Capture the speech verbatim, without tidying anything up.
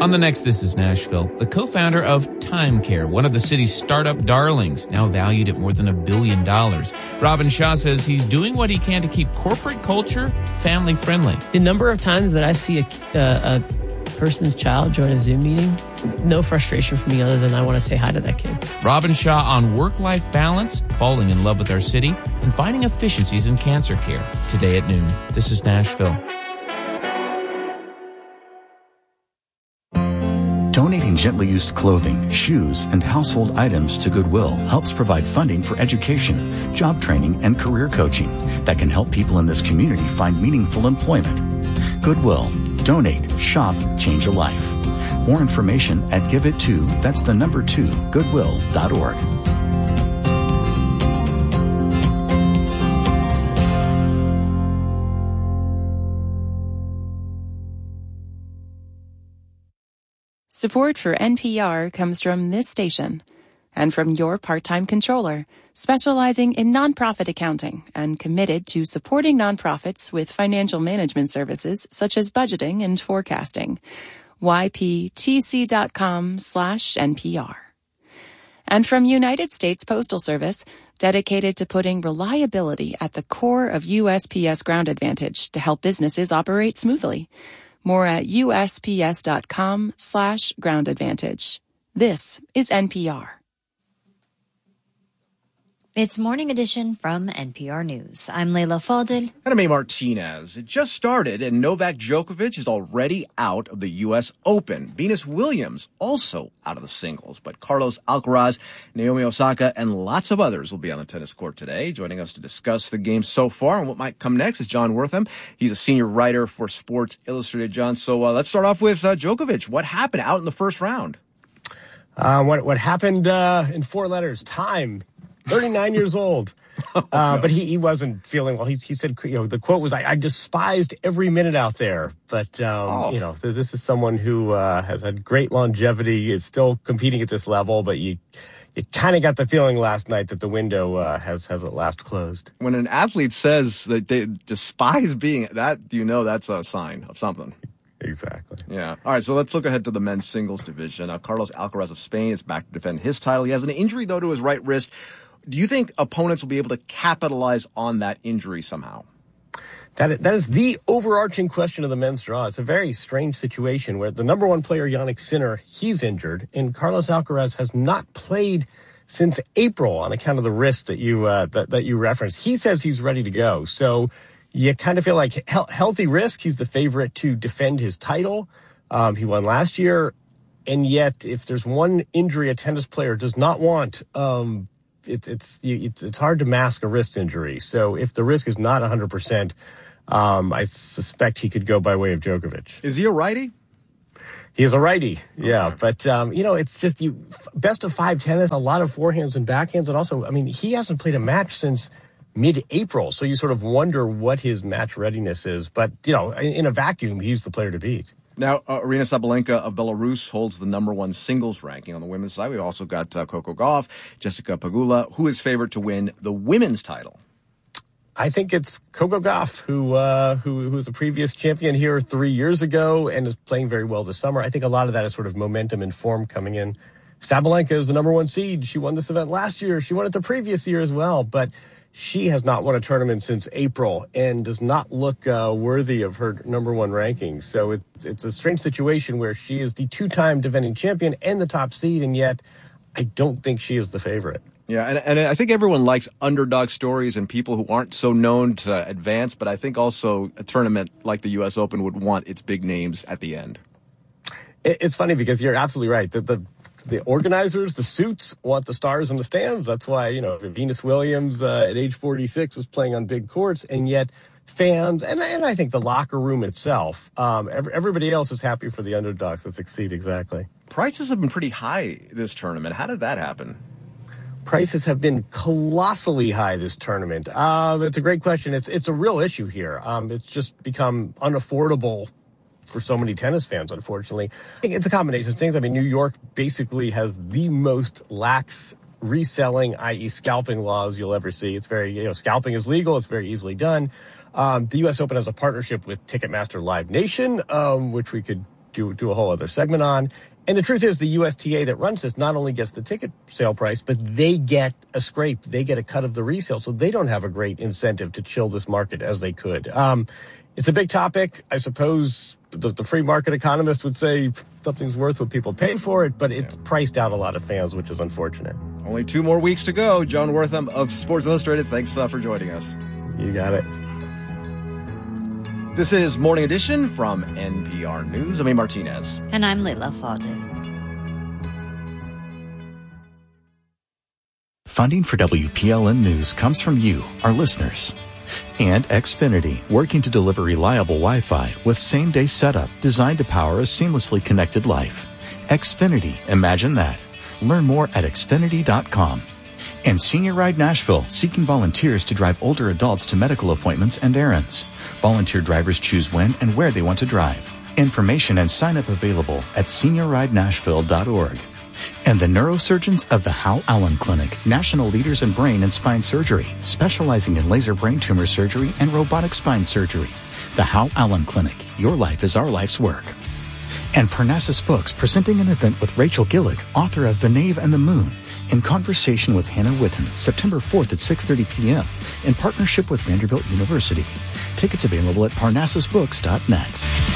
On the next This is Nashville, the co-founder of Time Care, one of the city's startup darlings, now valued at more than a billion dollars. Robin Shaw says he's doing what he can to keep corporate culture family-friendly. The number of times that I see a, uh, a person's child join a Zoom meeting, no frustration for me other than I want to say hi to that kid. Robin Shaw on work-life balance, falling in love with our city, and finding efficiencies in cancer care. Today at noon. This is Nashville. Donating gently used clothing, shoes, and household items to Goodwill helps provide funding for education, job training, and career coaching that can help people in this community find meaningful employment. Goodwill. Donate, shop, change a life. More information at Give It To, that's the number two, goodwill dot org. Support for N P R comes from this station and from your part-time controller, specializing in nonprofit accounting and committed to supporting nonprofits with financial management services such as budgeting and forecasting. Y P T C dot com slash N P R. And from United States Postal Service, dedicated to putting reliability at the core of U S P S Ground Advantage to help businesses operate smoothly. More at U S P S dot com slash ground advantage. This is N P R. It's Morning Edition from N P R News. I'm Leila Fadel. And I'm A. Martinez. It just started, and Novak Djokovic is already out of the U S Open. Venus Williams also out of the singles. But Carlos Alcaraz, Naomi Osaka, and lots of others will be on the tennis court today. Joining us to discuss the game so far and what might come next is John Wortham. He's a senior writer for Sports Illustrated. John, so uh, let's start off with uh, Djokovic. What happened out in the first round? Uh, what, what happened uh, in four letters? Time. thirty-nine years old. Uh, oh, no. But he, he wasn't feeling well. He, he said, you know, the quote was, I, I despised every minute out there. But, um, oh. you know, th- this is someone who uh, has had great longevity, is still competing at this level. But you you kind of got the feeling last night that the window uh, has, has at last closed. When an athlete says that they despise being that, you know that's a sign of something. Exactly. Yeah. All right, so let's look ahead to the men's singles division. Uh, Carlos Alcaraz of Spain is back to defend his title. He has an injury, though, to his right wrist. Do you think opponents will be able to capitalize on that injury somehow? That is, that is the overarching question of the men's draw. It's a very strange situation where the number one player, Jannik Sinner, he's injured, and Carlos Alcaraz has not played since April on account of the wrist that you uh, that, that you referenced. He says he's ready to go. So you kind of feel like he- healthy risk. He's the favorite to defend his title. Um, he won last year, and yet if there's one injury a tennis player does not want, um, It, it's it's it's hard to mask a wrist injury. So if the risk is not one hundred percent, um, I suspect he could go by way of Djokovic. Is he a righty? He is a righty, yeah. Okay. But, um, you know, it's just you best of five tennis, a lot of forehands and backhands. And also, I mean, he hasn't played a match since mid-April. So you sort of wonder what his match readiness is. But, you know, in, in a vacuum, he's the player to beat. Now, uh, Aryna Sabalenka of Belarus holds the number one singles ranking on the women's side. We've also got uh, Coco Gauff, Jessica Pegula, who is favored to win the women's title. I think it's Coco Gauff, who, uh, who, who was a previous champion here three years ago and is playing very well this summer. I think a lot of that is sort of momentum and form coming in. Sabalenka is the number one seed. She won this event last year. She won it the previous year as well, but she has not won a tournament since April and does not look uh, worthy of her number one ranking. So it's, it's a strange situation where she is the two-time defending champion and the top seed, and yet I don't think she is the favorite. Yeah, and, and I think everyone likes underdog stories and people who aren't so known to advance, but I think also a tournament like the U S Open would want its big names at the end. It, it's funny because you're absolutely right. The, the The organizers, the suits, want the stars in the stands. That's why, you know, Venus Williams uh, at age forty-six is playing on big courts, and yet fans, and, and I think the locker room itself, um, every, everybody else is happy for the underdogs to succeed, exactly. Prices have been pretty high this tournament. How did that happen? Prices have been colossally high this tournament. Uh, it's a great question. It's, it's a real issue here. Um, it's just become unaffordable for so many tennis fans, unfortunately. I think it's a combination of things. I mean, New York basically has the most lax reselling, that is scalping laws you'll ever see. It's very, you know, scalping is legal. It's very easily done. Um, the U S Open has a partnership with Ticketmaster Live Nation, um, which we could do, do a whole other segment on. And the truth is the U S T A that runs this not only gets the ticket sale price, but they get a scrape. They get a cut of the resale. So they don't have a great incentive to chill this market as they could. Um, it's a big topic. I suppose the, the free market economist would say something's worth what people pay for it, but it's priced out a lot of fans, which is unfortunate. Only two more weeks to go. John Wortham of Sports Illustrated, thanks uh, for joining us. You got it. This is Morning Edition from N P R News. I'm A. Martinez. And I'm Leila Fadel. Funding for W P L N News comes from you, our listeners. And Xfinity, working to deliver reliable Wi-Fi with same-day setup designed to power a seamlessly connected life. Xfinity, imagine that. Learn more at Xfinity dot com. And Senior Ride Nashville, seeking volunteers to drive older adults to medical appointments and errands. Volunteer drivers choose when and where they want to drive. Information and sign-up available at senior ride nashville dot org. And the neurosurgeons of the Hal Allen Clinic, national leaders in brain and spine surgery, specializing in laser brain tumor surgery and robotic spine surgery. The Hal Allen Clinic, your life is our life's work. And Parnassus Books, presenting an event with Rachel Gillick, author of The Knave and the Moon, in conversation with Hannah Witten, September fourth at six thirty p.m., in partnership with Vanderbilt University. Tickets available at parnassus books dot net.